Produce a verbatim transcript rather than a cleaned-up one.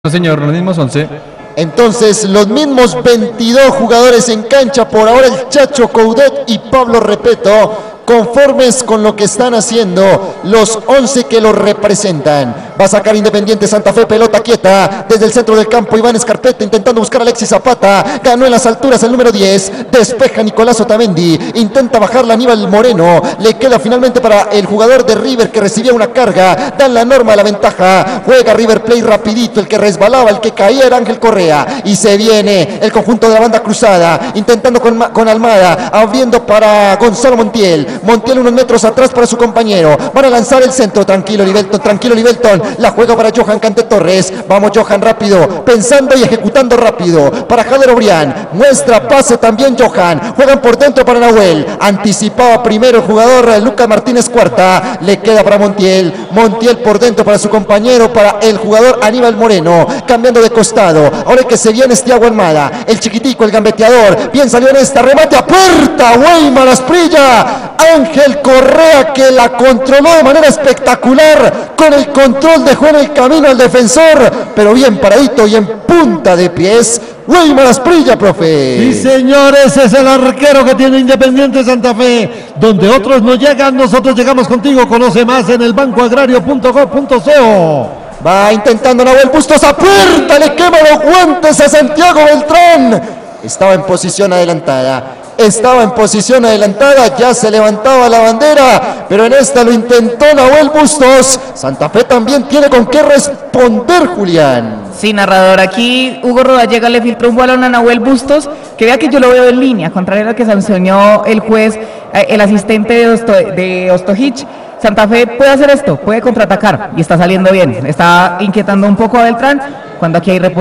No, señor, los mismos once. Entonces, los mismos veintidós jugadores en cancha, por ahora el Chacho Coudet y Pablo Repeto, conformes con lo que están haciendo los once que los representan. Va a sacar Independiente Santa Fe, pelota quieta desde el centro del campo. Iván Escarpeta intentando buscar a Alexis Zapata, ganó en las alturas el número diez, despeja Nicolás Otamendi, intenta bajarla Aníbal Moreno, le queda finalmente para el jugador de River que recibía una carga, dan la norma a la ventaja, juega River Play rapidito, el que resbalaba, el que caía era Ángel Correa, y se viene el conjunto de la banda cruzada, intentando con, con Almada, abriendo para Gonzalo Montiel, Montiel unos metros atrás para su compañero, van a lanzar el centro, tranquilo Livelton, tranquilo Livelton, la juega para Johan Cante Torres, vamos Johan rápido, pensando y ejecutando rápido, para Jader Obrián, muestra pase también Johan, juegan por dentro para Nahuel, anticipaba primero el jugador Lucas Martínez Cuarta, le queda para Montiel, Montiel por dentro para su compañero, para el jugador Aníbal Moreno, cambiando de costado, ahora que se viene es Thiago Almada, el chiquitico, el gambeteador, bien salió en esta, remate a puerta, Weimar Asprilla, Ángel Correa que la controló de manera espectacular, con el control dejó en el camino al defensor, pero bien paradito y en punta de pies, Weimar Asprilla, profe. Sí, señores, ese es el arquero que tiene Independiente Santa Fe, donde otros no llegan, nosotros llegamos contigo. Conoce más en el banco agrario punto gov punto co. Va intentando Nahuel Bustos a puerta, le quema los guantes a Santiago Beltrán, estaba en posición adelantada. Estaba en posición adelantada, ya se levantaba la bandera, pero en esta lo intentó Nahuel Bustos. Santa Fe también tiene con qué responder, Julián. Sí, narrador, aquí Hugo Rodallega le filtró un balón a Nahuel Bustos, que vea que yo lo veo en línea, contrario a lo que sancionó el juez, el asistente de, Osto, de Ostojic. Santa Fe puede hacer esto, puede contraatacar, y está saliendo bien, está inquietando un poco a Beltrán, cuando aquí hay